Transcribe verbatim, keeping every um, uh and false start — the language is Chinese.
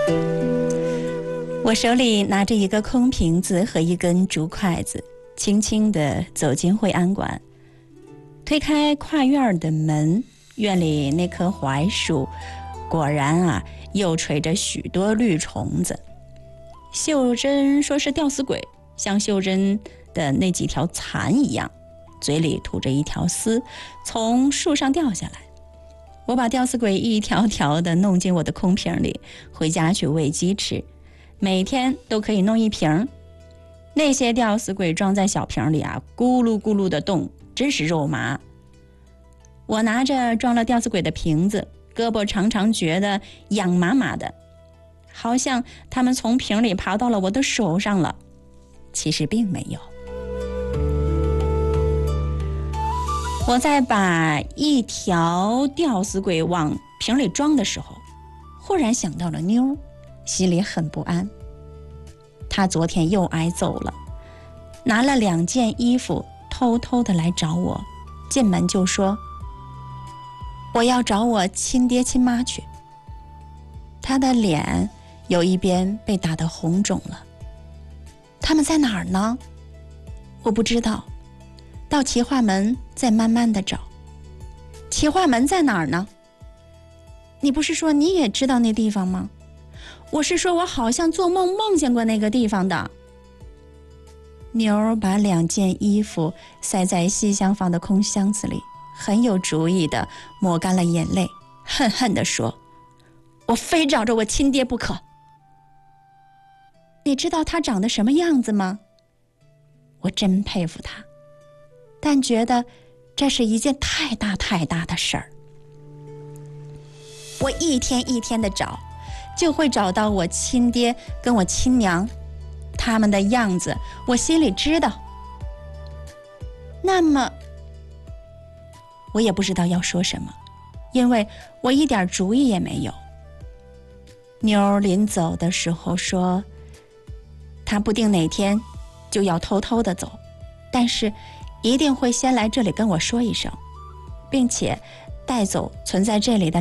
我手里拿着一个空瓶子和一根竹筷子，轻轻地走进惠安馆，推开跨院的门，院里那棵槐树果然啊，又垂着许多绿虫子。秀珍说是吊死鬼，像秀珍的那几条蚕一样，嘴里吐着一条丝，从树上掉下来。我把吊死鬼一条条的弄进我的空瓶里，回家去喂鸡吃，每天都可以弄一瓶。那些吊死鬼装在小瓶里啊，咕噜咕噜的动，真是肉麻。我拿着装了吊死鬼的瓶子，胳膊常常觉得痒麻麻的，好像他们从瓶里爬到了我的手上了。其实并没有。我在把一条吊死鬼往瓶里装的时候，忽然想到了妞，心里很不安。她昨天又挨揍了，拿了两件衣服偷偷的来找我，进门就说我要找我亲爹亲妈去。她的脸有一边被打得红肿了。他们在哪儿呢？我不知道，到齐化门再慢慢的找。齐化门在哪儿呢？你不是说你也知道那地方吗？我是说我好像做梦梦见过那个地方的。妞把两件衣服塞在西厢房的空箱子里，很有主意的抹干了眼泪，恨恨地说，我非找着我亲爹不可。你知道他长得什么样子吗？我真佩服他，但觉得这是一件太大太大的事儿。我一天一天的找，就会找到我亲爹跟我亲娘，他们的样子我心里知道。那么我也不知道要说什么，因为我一点主意也没有。妞临走的时候说，她不定哪天就要偷偷的走，但是一定会先来这里跟我说一声，并且带走存在这里的